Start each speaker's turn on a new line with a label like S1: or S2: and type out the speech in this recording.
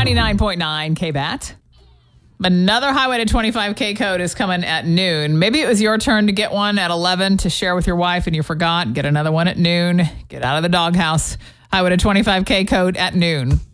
S1: 99.9 KBAT. Another Highway to 25K code is coming at noon. Maybe it was your turn to get one at 11 to share with your wife and you forgot. Get another one at noon. Get out of the doghouse. Highway to 25K code at noon.